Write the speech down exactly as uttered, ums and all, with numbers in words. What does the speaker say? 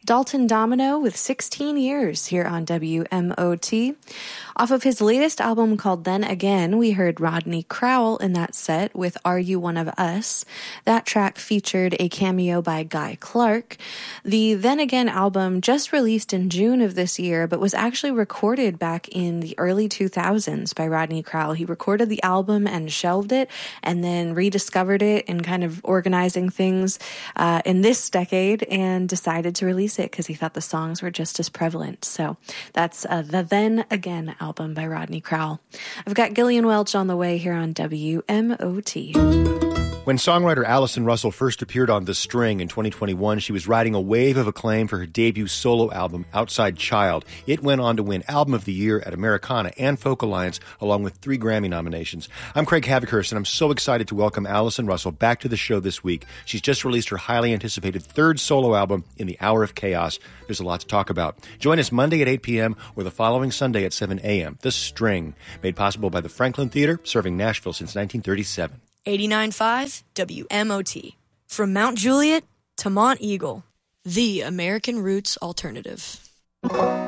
Dalton Domino with sixteen years here on W M O T. Off of his latest album called Then Again, we heard Rodney Crowell in that set with Are You One of Us? That track featured a cameo by Guy Clark. The Then Again album just released in June of this year, but was actually recorded back in the early two thousands by Rodney Crowell. He recorded the album and shelved it, and then rediscovered it in kind of organizing things uh, in this decade, and decided to release it because he thought the songs were just as prevalent. So that's uh, the Then Again album by Rodney Crowell. I've got Gillian Welch on the way here on W M O T. When songwriter Allison Russell first appeared on The String in twenty twenty-one, she was riding a wave of acclaim for her debut solo album, Outside Child. It went on to win Album of the Year at Americana and Folk Alliance, along with three Grammy nominations. I'm Craig Havikhurst, and I'm so excited to welcome Allison Russell back to the show this week. She's just released her highly anticipated third solo album, In the Hour of Chaos. There's a lot to talk about. Join us Monday at eight p.m. or the following Sunday at seven a.m. The String, made possible by the Franklin Theater, serving Nashville since nineteen thirty-seven. eighty-nine point five W M O T. From Mount Juliet to Mont Eagle, the American Roots Alternative.